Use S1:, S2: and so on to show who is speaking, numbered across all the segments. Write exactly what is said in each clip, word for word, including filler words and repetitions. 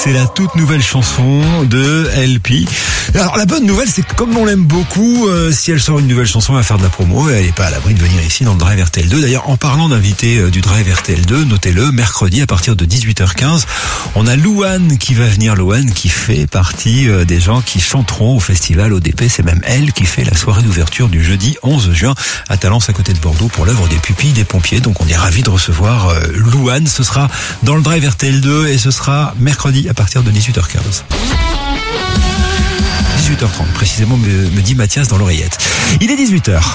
S1: C'est la toute nouvelle chanson de L P. Alors la bonne nouvelle, c'est que comme on l'aime beaucoup, euh, si elle sort une nouvelle chanson, elle va faire de la promo. Elle n'est pas à l'abri de venir ici dans le Drive R T L deux. D'ailleurs, en parlant d'invités euh, du Drive R T L deux, notez-le, mercredi à partir de dix-huit heures quinze, on a Louane qui va venir. Louane qui fait partie euh, des gens qui chanteront au festival O D P. C'est même elle qui fait la soirée d'ouverture du jeudi onze juin à Talence, à côté de Bordeaux, pour l'œuvre des pupilles des pompiers. Donc on est ravis de recevoir euh, Louane. Ce sera dans le Drive R T L deux et ce sera mercredi à partir de dix-huit heures quinze. dix-huit heures trente, précisément, me, me dit Mathias dans l'oreillette. Il est dix-huit heures.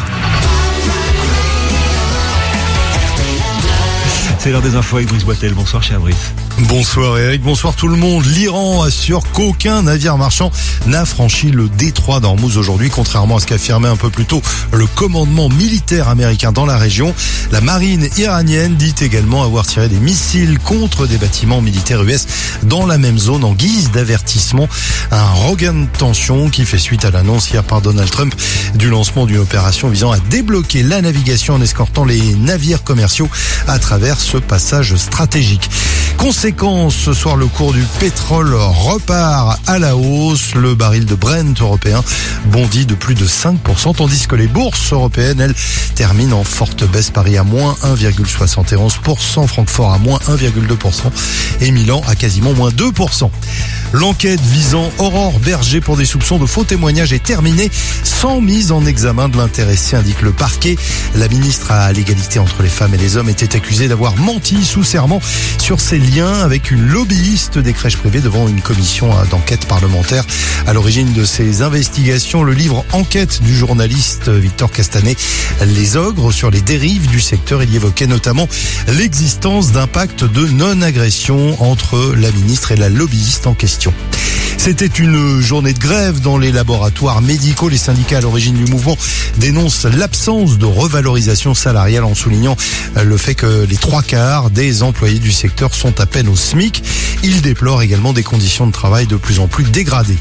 S1: C'est l'heure des infos avec Brice Boitel. Bonsoir, cher Brice.
S2: Bonsoir Eric, bonsoir tout le monde. L'Iran assure qu'aucun navire marchand n'a franchi le détroit d'Ormuz aujourd'hui, contrairement à ce qu'affirmait un peu plus tôt le commandement militaire américain dans la région. La marine iranienne dit également avoir tiré des missiles contre des bâtiments militaires U S dans la même zone en guise d'avertissement. Un regain de tension qui fait suite à l'annonce hier par Donald Trump du lancement d'une opération visant à débloquer la navigation en escortant les navires commerciaux à travers ce passage stratégique. Conséquence, ce soir, le cours du pétrole repart à la hausse. Le baril de Brent européen bondit de plus de cinq pour cent, tandis que les bourses européennes, elles, terminent en forte baisse. Paris à moins un virgule soixante et onze pour cent, Francfort à moins un virgule deux pour cent et Milan à quasiment moins deux pour cent. L'enquête visant Aurore Berger pour des soupçons de faux témoignages est terminée sans mise en examen de l'intéressé, indique le parquet. La ministre à l'égalité entre les femmes et les hommes était accusée d'avoir menti sous serment sur ses liens avec une lobbyiste des crèches privées devant une commission d'enquête parlementaire. À l'origine de ces investigations, le livre Enquête du journaliste Victor Castanet, Les ogres sur les dérives du secteur. Il y évoquait notamment l'existence d'un pacte de non-agression entre la ministre et la lobbyiste en question. C'était une journée de grève dans les laboratoires médicaux. Les syndicats à l'origine du mouvement dénoncent l'absence de revalorisation salariale en soulignant le fait que les trois quarts des employés du secteur sont à peine au SMIC. Ils déplorent également des conditions de travail de plus en plus dégradées.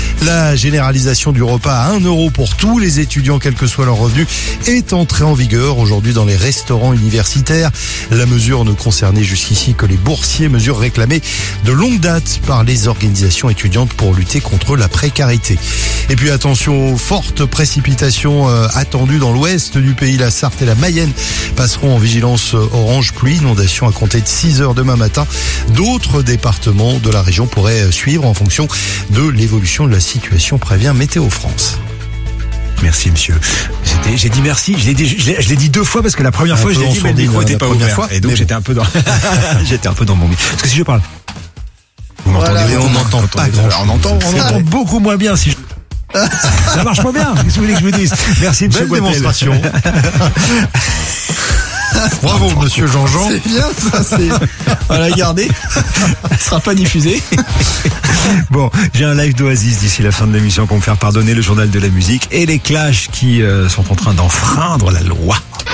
S2: La généralisation du repas à un euro pour tous les étudiants, quel que soit leur revenu, est entrée en vigueur aujourd'hui dans les restaurants universitaires. La mesure ne concernait jusqu'ici que les boursiers, mesure réclamée de longue date par les organisations étudiantes pour lutter contre la précarité. Et puis attention aux fortes précipitations euh, attendues dans l'ouest du pays. La Sarthe et la Mayenne passeront en vigilance orange pluie, inondation à compter de six heures demain matin. D'autres départements de la région pourraient suivre en fonction de l'évolution de la situation, prévient Météo France.
S1: Merci monsieur. J'étais, j'ai dit merci, je l'ai dit, je l'ai, je l'ai dit deux fois parce que la première un fois je l'ai dit mais le micro n'était pas ouvert fois, et donc j'étais bon. un peu dans j'étais un peu dans mon milieu. Parce que si je parle, vous
S2: voilà,
S1: m'entendez,
S2: on n'entend pas grand chose.
S1: On entend, on entend beaucoup moins bien si je... Ça marche pas bien. Qu'est-ce que vous voulez que je vous dise? Merci monsieur.
S2: Belle démonstration. Bravo monsieur Jean-Jean.
S3: C'est bien ça, c'est... On l'a gardé. Elle sera pas diffusée.
S1: Bon, j'ai un live d'Oasis d'ici la fin de l'émission pour me faire pardonner, le journal de la musique et les Clash qui euh, sont en train d'enfreindre la loi.